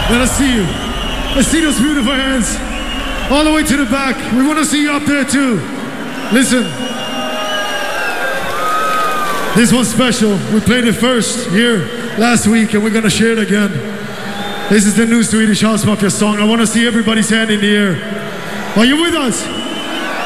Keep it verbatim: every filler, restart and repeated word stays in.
Let us see you. Let's see those beautiful hands. All the way to the back. We want to see you up there too. Listen. This one's special. We played it first here last week and we're going to share it again. This is the new Swedish House Mafia song. I want to see everybody's hand in the air. Are you with us?